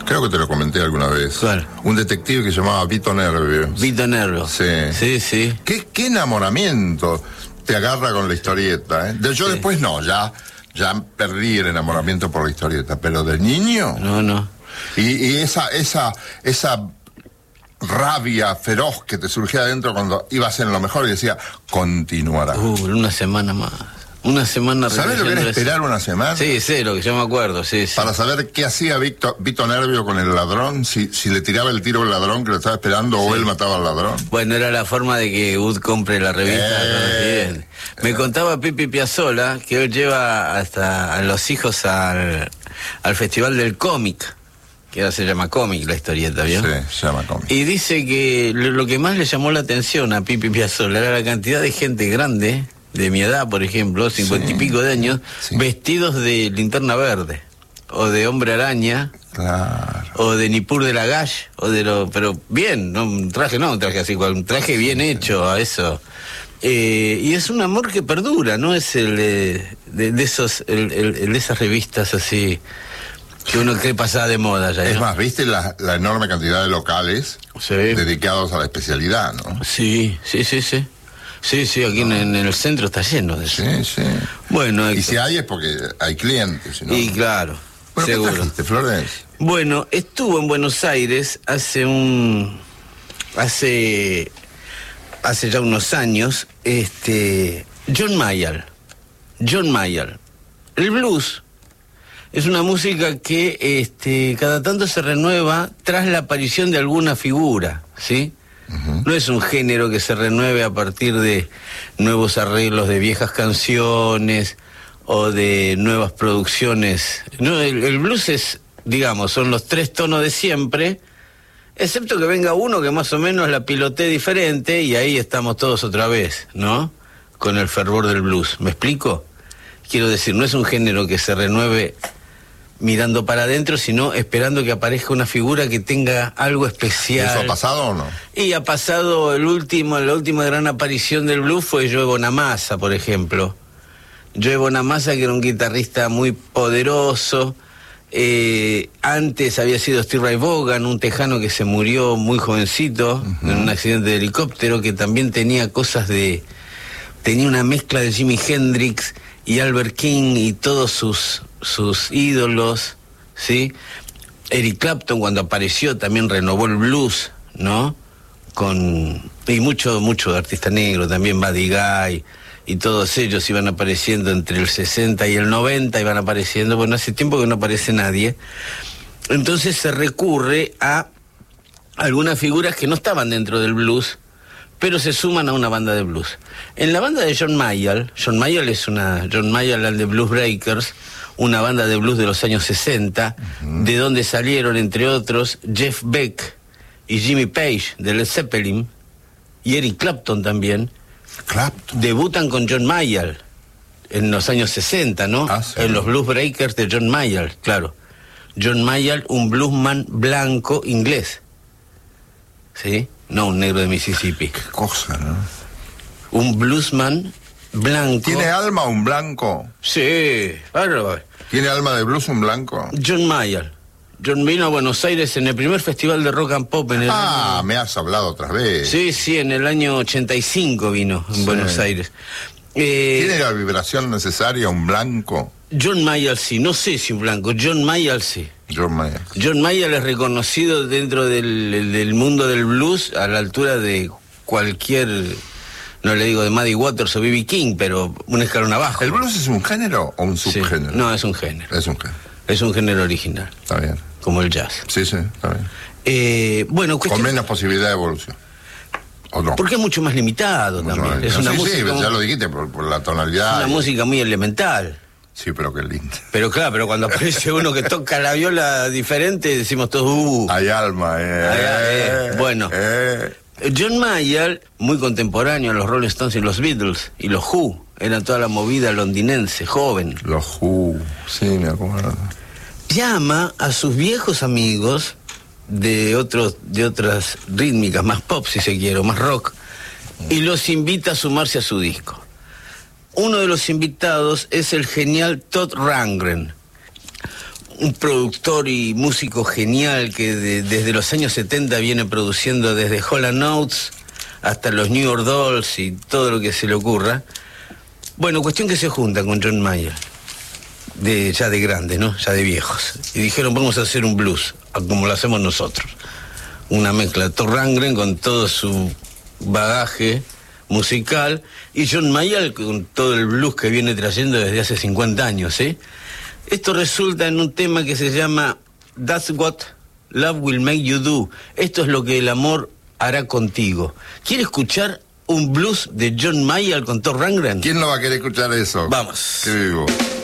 Creo que te lo comenté alguna vez. ¿Cuál? Un detective que se llamaba Vito Nervio. Vito Nervio. Sí. Sí. ¿Qué enamoramiento te agarra con la historieta, ¿eh? Yo Sí. después no, ya perdí el enamoramiento por la historieta, pero del niño... No. Y esa rabia feroz que te surgía adentro cuando ibas en lo mejor y decía, continuará. Una semana más. Una semana. ¿Sabes lo que era esperar una semana? Sí, lo que yo me acuerdo, sí. Para saber qué hacía Vito Nervio con el ladrón, si le tiraba el tiro al ladrón que lo estaba esperando o él mataba al ladrón. Bueno, era la forma de que Wood compre la revista. Me contaba Pipi Piazzolla que él lleva hasta a los hijos al Festival del Cómic, que ahora se llama Cómic la historieta, ¿vio? Sí, se llama Cómic. Y dice que lo que más le llamó la atención a Pipi Piazzolla era la cantidad de gente grande, de mi edad, por ejemplo, 50 y pico de años, vestidos de Linterna Verde, o de Hombre Araña, claro, o de Nippur de Lagash, pero bien, no un traje así, un traje bien hecho a eso. Y es un amor que perdura, no es el de esas revistas así que uno cree pasada de moda ya, ¿no? Es más, ¿viste la enorme cantidad de locales dedicados a la especialidad, no? Sí, aquí en el centro está lleno de eso. Sí. Bueno, y si hay es porque hay clientes, ¿no? Y claro, bueno, seguro. ¿qué trajiste, Flores? Bueno, estuvo en Buenos Aires hace ya unos años, John Mayall. El blues es una música que cada tanto se renueva tras la aparición de alguna figura, ¿sí? No es un género que se renueve a partir de nuevos arreglos de viejas canciones o de nuevas producciones. No, el blues es, digamos, son los 3 tonos de siempre, excepto que venga uno que más o menos la pilotee diferente y ahí estamos todos otra vez, ¿no? Con el fervor del blues. ¿Me explico? Quiero decir, no es un género que se renueve mirando para adentro, sino esperando que aparezca una figura que tenga algo especial. ¿Eso ha pasado o no? Y ha pasado la última gran aparición del blues fue Joe Bonamassa, por ejemplo. Joe Bonamassa, que era un guitarrista muy poderoso. Antes había sido Steve Ray Vaughan, un tejano que se murió muy jovencito en un accidente de helicóptero, que también tenía tenía una mezcla de Jimi Hendrix y Albert King y todos sus ídolos, ¿sí? Eric Clapton, cuando apareció, también renovó el blues, ¿no? Y mucho artista negro, también Buddy Guy, y todos ellos iban apareciendo entre el 60 y el 90, iban apareciendo, bueno, hace tiempo que no aparece nadie. Entonces se recurre a algunas figuras que no estaban dentro del blues, pero se suman a una banda de blues. En la banda de John Mayall and the Blues Breakers, una banda de blues de los años 60, de donde salieron, entre otros, Jeff Beck y Jimmy Page de Led Zeppelin, y Eric Clapton también. Debutan con John Mayall en los años 60, ¿no? Sí. En los Blues Breakers de John Mayall, claro. John Mayall, un bluesman blanco inglés, ¿sí? No un negro de Mississippi. Qué cosa, ¿no? Un bluesman blanco. ¿Tiene alma un blanco? Sí, claro. ¿Tiene alma de blues un blanco? John Mayall. John vino a Buenos Aires en el primer festival de rock and pop en el año... me has hablado otras veces. Sí, en el año 85 vino en Buenos Aires. ¿Tiene la vibración necesaria un blanco? John Mayall sí, no sé si un blanco, John Mayall sí. John Mayall es reconocido dentro del mundo del blues a la altura de cualquier, no le digo de Muddy Waters o B.B. King, pero un escalón abajo. ¿El blues es un género o un subgénero? Sí. No, es un género. Es un género. Es un género original. Está bien. Como el jazz. Sí, está bien. Bueno, con menos posibilidad de evolución. ¿O no? Porque es mucho más limitado también. Es una música. Sí, ya lo dijiste, por la tonalidad. Es una música muy elemental. Sí, pero qué lindo. Pero claro, pero cuando aparece uno que toca la viola diferente, decimos todos, hay alma, Bueno, John Mayall, muy contemporáneo a los Rolling Stones y los Beatles, y los Who, era toda la movida londinense, joven. Los Who, sí, me acuerdo. Llama a sus viejos amigos de otras rítmicas, más pop si se quiere, o más rock, y los invita a sumarse a su disco. Uno de los invitados es el genial Todd Rundgren, un productor y músico genial que desde los años 70 viene produciendo desde Hall & Oates hasta los New York Dolls y todo lo que se le ocurra. Bueno, cuestión que se junta con John Mayer, ya de grandes, ¿no? Ya de viejos. Y dijeron, vamos a hacer un blues, como lo hacemos nosotros. Una mezcla de Thor Rundgren con todo su bagaje musical y John Mayer con todo el blues que viene trayendo desde hace 50 años, ¿eh? Esto resulta en un tema que se llama That's What Love Will Make You Do. Esto es lo que el amor hará contigo. ¿Quiere escuchar un blues de John Mayer con Thor Rundgren? ¿Quién no va a querer escuchar eso? Vamos. Qué vivo.